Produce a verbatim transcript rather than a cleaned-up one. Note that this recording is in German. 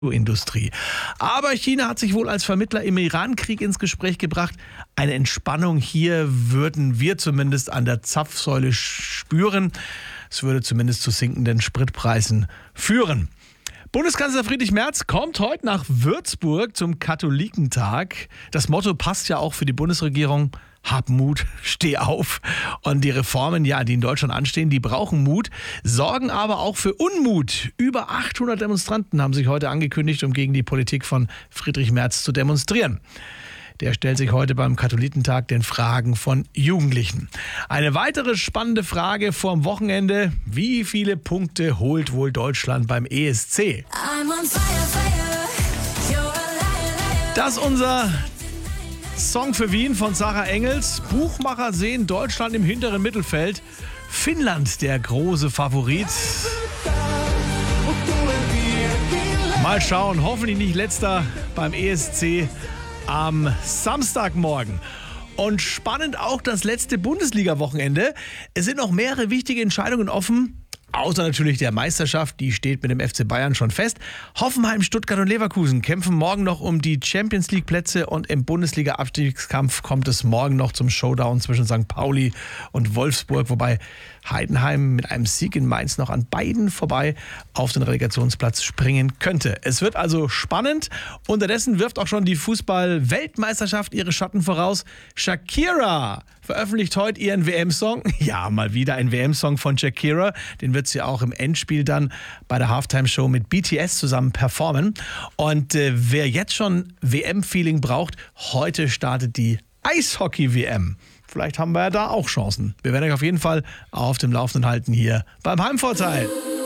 Industrie. Aber China hat sich wohl als Vermittler im Iran-Krieg ins Gespräch gebracht. Eine Entspannung hier würden wir zumindest an der Zapfsäule spüren. Es würde zumindest zu sinkenden Spritpreisen führen. Bundeskanzler Friedrich Merz kommt heute nach Würzburg zum Katholikentag. Das Motto passt ja auch für die Bundesregierung. Hab Mut, steh auf. Und die Reformen, ja, die in Deutschland anstehen, die brauchen Mut, sorgen aber auch für Unmut. Über achthundert Demonstranten haben sich heute angekündigt, um gegen die Politik von Friedrich Merz zu demonstrieren. Der stellt sich heute beim Katholikentag den Fragen von Jugendlichen. Eine weitere spannende Frage vorm Wochenende: Wie viele Punkte holt wohl Deutschland beim E S C? Das ist unser Song für Wien von Sarah Engels. Buchmacher sehen Deutschland im hinteren Mittelfeld. Finnland der große Favorit. Mal schauen, hoffentlich nicht letzter beim E S C am Samstagmorgen. Und spannend auch das letzte Bundesliga-Wochenende. Es sind noch mehrere wichtige Entscheidungen offen. Außer natürlich der Meisterschaft, die steht mit dem F C Bayern schon fest. Hoffenheim, Stuttgart und Leverkusen kämpfen morgen noch um die Champions-League-Plätze und im Bundesliga-Abstiegskampf kommt es morgen noch zum Showdown zwischen Sankt Pauli und Wolfsburg, wobei Heidenheim mit einem Sieg in Mainz noch an beiden vorbei auf den Relegationsplatz springen könnte. Es wird also spannend. Unterdessen wirft auch schon die Fußball-Weltmeisterschaft ihre Schatten voraus. Shakira veröffentlicht heute ihren W M-Song. Ja, mal wieder ein W M-Song von Shakira. Den wird sie auch im Endspiel dann bei der Halftime-Show mit B T S zusammen performen. Und äh, wer jetzt schon W M-Feeling braucht, heute startet die Eishockey-W M. Vielleicht haben wir ja da auch Chancen. Wir werden euch auf jeden Fall auf dem Laufenden halten hier beim Heimvorteil.